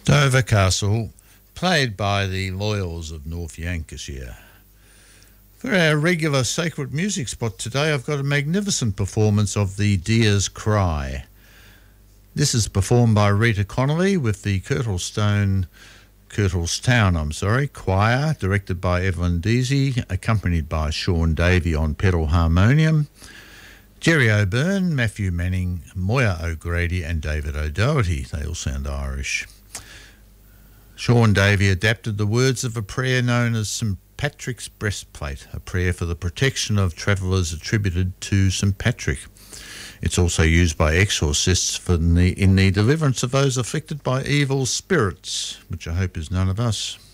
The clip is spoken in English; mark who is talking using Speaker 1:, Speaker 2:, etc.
Speaker 1: Dover Castle, played by the Loyals of North Lancashire. For our regular sacred music spot today, I've got a magnificent performance of the Deer's Cry. This is performed by Rita Connolly with the Curtalstown choir, directed by Evelyn Deasy, accompanied by Sean Davey on pedal harmonium, Jerry O'Byrne, Matthew Manning, Moya O'Grady and David O'Doherty. They all sound Irish. Sean Davey adapted the words of a prayer known as St Patrick's Breastplate, a prayer for the protection of travellers attributed to St Patrick. It's also used by exorcists in the deliverance of those afflicted by evil spirits, which I hope is none of us.